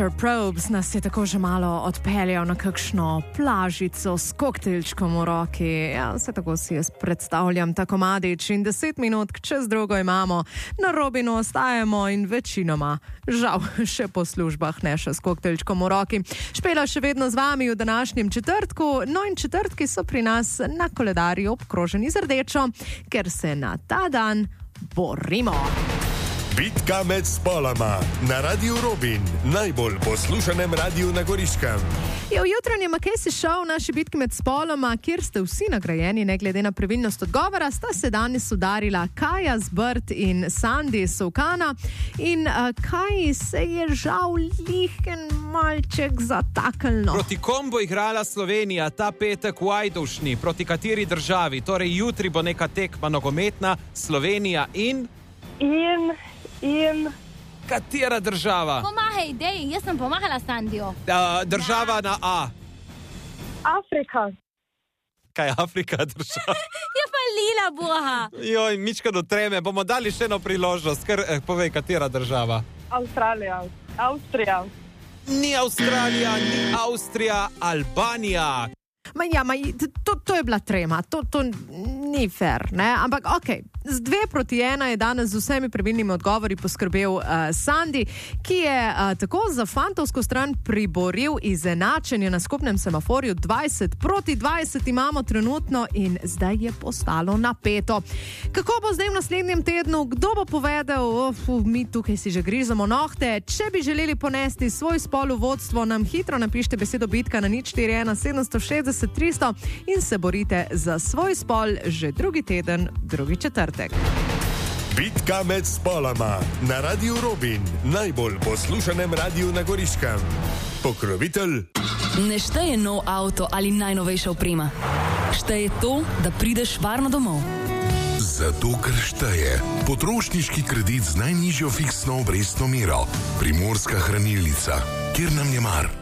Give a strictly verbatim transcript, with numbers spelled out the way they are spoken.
mister Probes nas je tako že malo odpeljal na kakšno plažico s koktejlčkom v roki. Ja, vse tako si jaz predstavljam ta komadič in deset minut čez drugo imamo. Na Robinu ostajamo in večinoma, žal, še po službah, ne še s koktejlčkom v roki. Špela še vedno z vami v današnjem četrtku, no in četrtki so pri nas na koledarju obkroženi z rdečo, ker se na ta dan borimo. Bitka med spoloma na Radiu Robin, najbolj poslušanem radiju na Goriškem. Je v jutranjem Makesi Show naši bitki med spoloma, kjer ste vsi nagrajeni, ne glede na pravilnost odgovora, sta se danes udarila Kaja Zbrt in Sandi Sovkana. In uh, Kaji se je žal lihen malček zataknilo. Proti kom bo igrala Slovenija ta petek v Ajdovšni? Proti kateri državi? Torej jutri bo neka tekma nogometna, Slovenija in... In... In... Katera država? Pomahaj, dej, jaz sem pomahala Sandiju. Uh, država ja. Na A. Afrika. Kaj je Afrika država? Je pa lila boha. Joj, mička do treme, bomo dali še eno priložnost, ker eh, povej, katera država? Avstralija. Avstrija. Ni Avstralija, ni Avstrija, Albanija. Ma ja, ma, to, to je bila trema, to, to ni fair, ne? Ampak okej, okay. Z dve proti ena je danes z vsemi pravilnimi odgovori poskrbel uh, Sandi, ki je uh, tako za fantovsko stran priboril izenačenje na skupnem semaforju. Dvajset proti dvajset imamo trenutno in zdaj je postalo napeto. Kako bo zdaj v naslednjem tednu, kdo bo povedal, uf, mi tukaj si že grizamo nohte. Če bi želeli ponesti svoj spol v vodstvo, nam hitro napište besedo bitka na nič štiri ena sedem šest nula tri nula nula in se borite za svoj spol že drugi teden, drugi četrtek. Bitka med spoloma na Radiu Robin, najbolj poslušanem radiju na Goriškem. Pokrovitelj. Ne šteje nov avto ali najnovejša oprema. Šteje to, da prideš varno domov. Zato, ker šteje potrošniški kredit z najnižjo fiksno obrestno mero. Primorska hranilnica, kjer nam je mar.